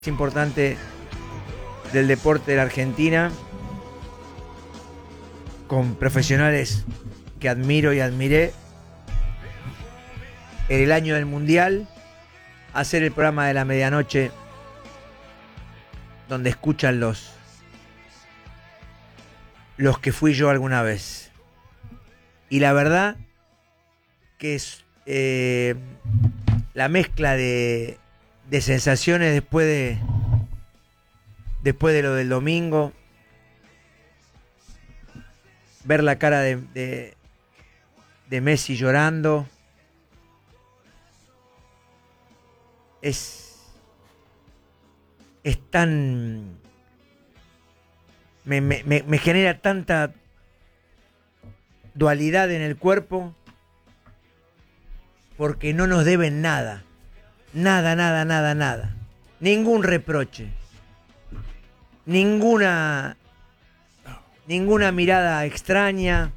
importante del deporte de la Argentina, con profesionales que admiro y admiré. En el año del Mundial, hacer el programa de la medianoche donde escuchan los que fui yo alguna vez. Y la verdad que es la mezcla de sensaciones después de lo del domingo, ver la cara de Messi llorando, es tan... Me genera tanta dualidad en el cuerpo, porque no nos deben nada. Nada. Ningún reproche. Ninguna mirada extraña.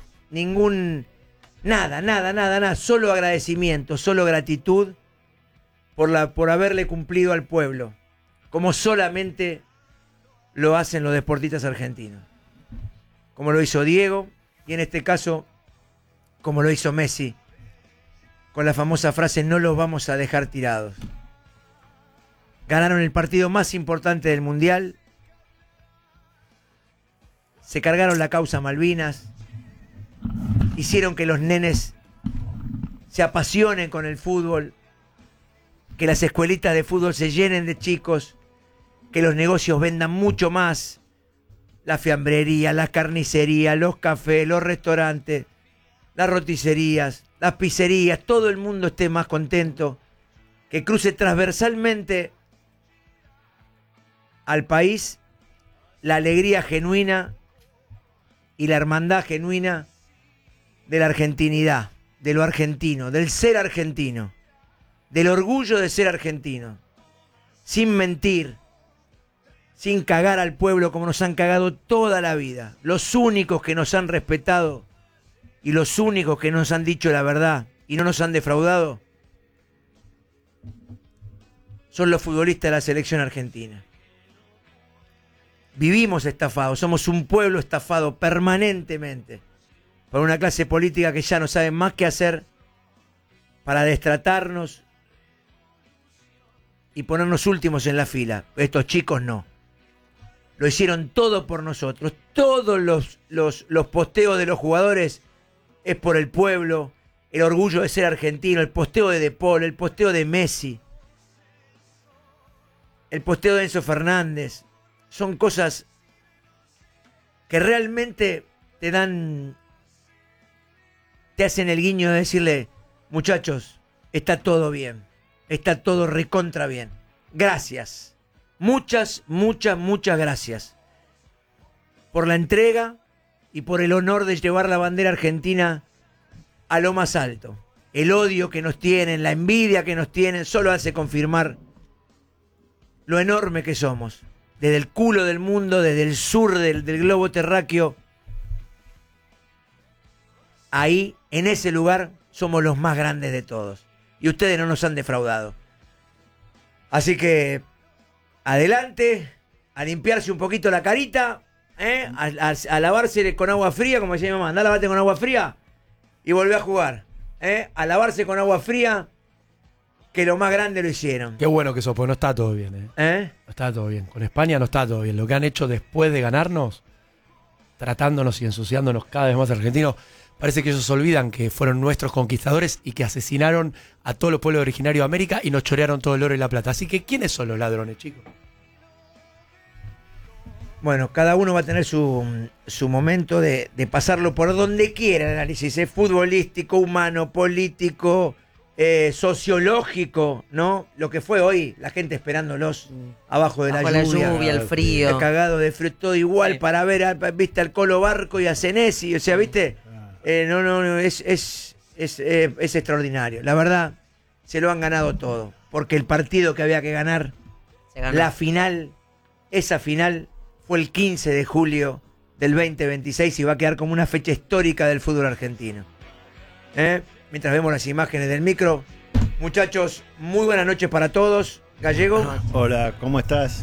Nada. Solo agradecimiento, solo gratitud por haberle cumplido al pueblo, como solamente lo hacen los deportistas argentinos. Como lo hizo Diego, y en este caso, como lo hizo Messi, con la famosa frase: no los vamos a dejar tirados. Ganaron el partido más importante del Mundial, se cargaron la causa Malvinas, hicieron que los nenes se apasionen con el fútbol, que las escuelitas de fútbol se llenen de chicos, que los negocios vendan mucho más, la fiambrería, la carnicería, los cafés, los restaurantes, las roticerías, las pizzerías, todo el mundo esté más contento, que cruce transversalmente al país la alegría genuina y la hermandad genuina de la argentinidad, de lo argentino, del ser argentino, del orgullo de ser argentino, sin mentir, sin cagar al pueblo como nos han cagado toda la vida. Los únicos que nos han respetado y los únicos que nos han dicho la verdad y no nos han defraudado son los futbolistas de la selección argentina. Vivimos estafados, somos un pueblo estafado permanentemente por una clase política que ya no sabe más qué hacer para destratarnos y ponernos últimos en la fila. Estos chicos no. Lo hicieron todo por nosotros. Todos los posteos de los jugadores es por el pueblo, el orgullo de ser argentino, el posteo de De Paul, el posteo de Messi, el posteo de Enzo Fernández. Son cosas que realmente te hacen el guiño de decirle: muchachos, está todo bien, está todo recontra bien. Gracias. Muchas gracias por la entrega y por el honor de llevar la bandera argentina a lo más alto. El odio que nos tienen, la envidia que nos tienen, solo hace confirmar lo enorme que somos. Desde el culo del mundo, desde el sur del globo terráqueo, ahí, en ese lugar, somos los más grandes de todos. Y ustedes no nos han defraudado. Así que adelante, a limpiarse un poquito la carita, a lavarse con agua fría, como decía mi mamá: andá a lavarte con agua fría y volvé a jugar. A lavarse con agua fría, que lo más grande lo hicieron. Qué bueno que eso, porque no está todo bien. No está todo bien. Con España no está todo bien. Lo que han hecho después de ganarnos, tratándonos y ensuciándonos cada vez más argentinos, parece que ellos olvidan que fueron nuestros conquistadores y que asesinaron a todos los pueblos originarios de América y nos chorearon todo el oro y la plata. Así que, ¿quiénes son los ladrones, chicos? Bueno, cada uno va a tener su momento de pasarlo por donde quiera el análisis, futbolístico, humano, político, sociológico, ¿no? Lo que fue hoy, la gente esperándolos abajo de bajo la lluvia, el frío. Cagado de frío, todo igual, para ver, viste, al Colo Barco y a Senesi, o sea, viste, no, es extraordinario. La verdad, se lo han ganado todo, porque el partido que había que ganar, la final, esa final, fue el 15 de julio del 2026 y va a quedar como una fecha histórica del fútbol argentino. Mientras vemos las imágenes del micro, muchachos, muy buenas noches para todos. Gallego. Hola, ¿cómo estás?